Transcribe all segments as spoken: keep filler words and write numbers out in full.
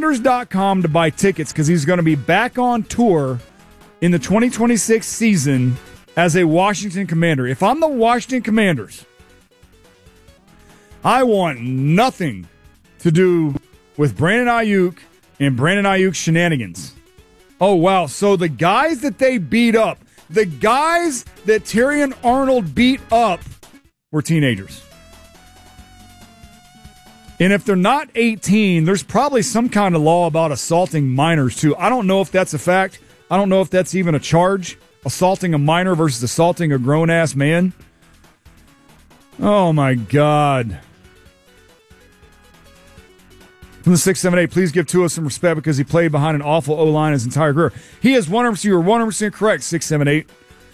commanders dot com to buy tickets because he's going to be back on tour in the twenty twenty-six season as a Washington Commander. If I'm the Washington Commanders, I want nothing to do with Brandon Ayuk and Brandon Ayuk shenanigans. Oh, wow. So the guys that they beat up, the guys that Terrion Arnold beat up were teenagers. And if they're not eighteen, there's probably some kind of law about assaulting minors, too. I don't know if that's a fact. I don't know if that's even a charge, assaulting a minor versus assaulting a grown-ass man. Oh, my God. From the six seven eight, please give Tua some respect because he played behind an awful O-line his entire career. He is one hundred percent, you're one hundred percent correct, six seven eight.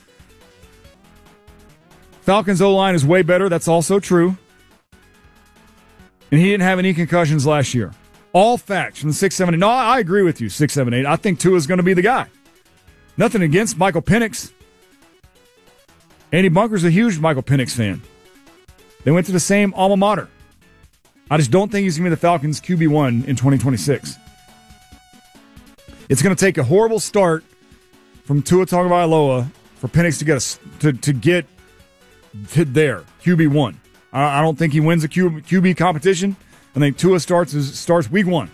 Falcons O-line is way better. That's also true. And he didn't have any concussions last year. All facts from the six seven eight. No, I agree with you, six seven eight. I think Tua's going to be the guy. Nothing against Michael Penix. Andy Bunker's a huge Michael Penix fan. They went to the same alma mater. I just don't think he's going to be the Falcons' Q B one in twenty twenty-six. It's going to take a horrible start from Tua Tagovailoa for Penix to get a, to, to get to there, Q B one. I, I don't think he wins a Q, Q B competition. I think Tua starts starts week one.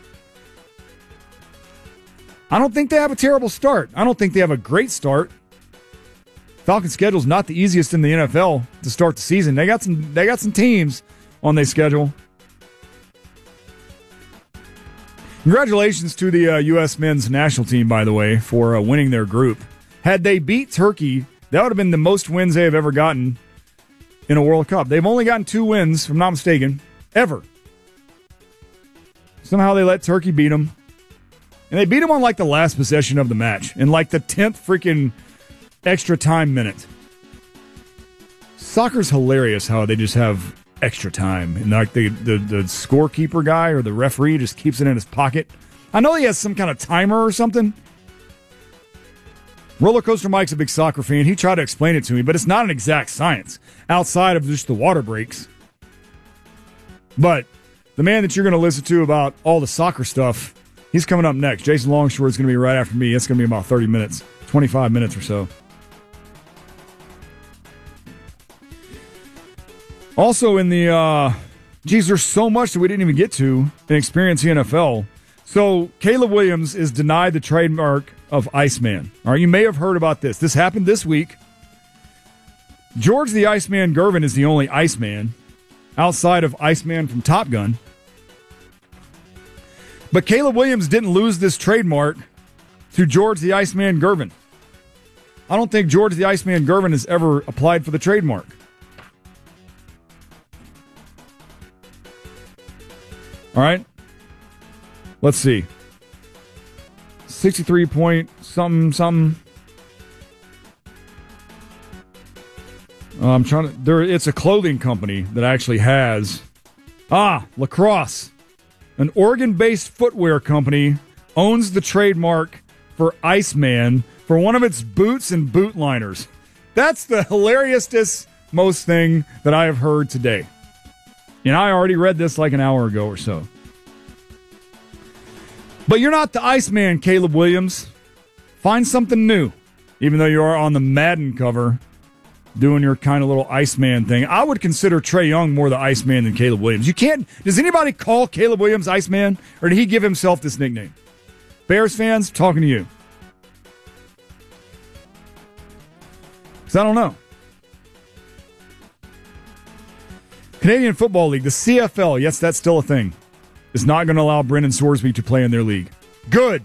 I don't think they have a terrible start. I don't think they have a great start. Falcons' schedule is not the easiest in the N F L to start the season. They got some they got some teams on their schedule. Congratulations to the uh, U S men's national team, by the way, for uh, winning their group. Had they beat Turkey, that would have been the most wins they have ever gotten in a World Cup. They've only gotten two wins, if I'm not mistaken, ever. Somehow they let Turkey beat them. And they beat them on like the last possession of the match, in like the tenth freaking extra time minute. Soccer's hilarious how they just have extra time. And like the, the, the scorekeeper guy or the referee just keeps it in his pocket. I know he has some kind of timer or something. Roller Coaster Mike's a big soccer fan. He tried to explain it to me, but it's not an exact science outside of just the water breaks. But the man that you're going to listen to about all the soccer stuff, he's coming up next. Jason Longshore is going to be right after me. It's going to be about thirty minutes, twenty-five minutes or so. Also in the, uh, geez, there's so much that we didn't even get to in Experience the N F L. So Caleb Williams is denied the trademark of Iceman. All right, you may have heard about this. This happened this week. George the Iceman Gervin is the only Iceman outside of Iceman from Top Gun. But Caleb Williams didn't lose this trademark to George the Iceman Gervin. I don't think George the Iceman Gervin has ever applied for the trademark. All right. Let's see. sixty-three point something something. Uh, I'm trying to. There, it's a clothing company that actually has. Ah, Lacrosse, an Oregon-based footwear company, owns the trademark for Iceman for one of its boots and boot liners. That's the hilariousest most thing that I have heard today. And I already read this like an hour ago or so. But you're not the Iceman, Caleb Williams. Find something new. Even though you are on the Madden cover doing your kind of little Iceman thing. I would consider Trae Young more the Iceman than Caleb Williams. You can't. Does anybody call Caleb Williams Iceman? Or did he give himself this nickname? Bears fans, talking to you. Because I don't know. Canadian Football League, the C F L, yes, that's still a thing, is not going to allow Brendan Sorsby to play in their league. Good.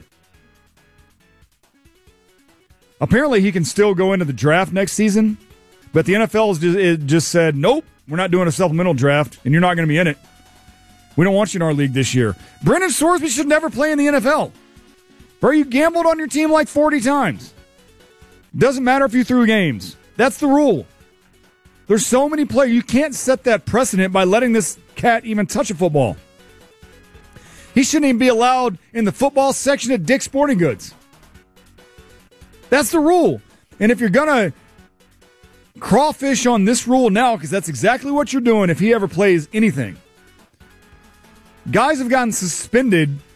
Apparently he can still go into the draft next season, but the N F L has just, it just said, nope, we're not doing a supplemental draft, and you're not going to be in it. We don't want you in our league this year. Brendan Sorsby should never play in the N F L. Bro, you gambled on your team like forty times. Doesn't matter if you threw games. That's the rule. There's so many players. You can't set that precedent by letting this cat even touch a football. He shouldn't even be allowed in the football section at Dick's Sporting Goods. That's the rule. And if you're going to crawfish on this rule now, because that's exactly what you're doing if he ever plays anything. Guys have gotten suspended